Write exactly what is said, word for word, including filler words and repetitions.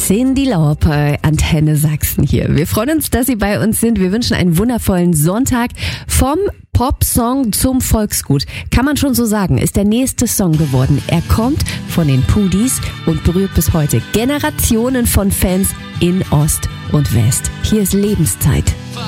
Cyndi Lauper, Antenne Sachsen hier. Wir freuen uns, dass Sie bei uns sind. Wir wünschen einen wundervollen Sonntag. Vom Popsong zum Volksgut, kann man schon so sagen, ist der nächste Song geworden. Er kommt von den Pudis und berührt bis heute Generationen von Fans in Ost und West. Hier ist Lebenszeit.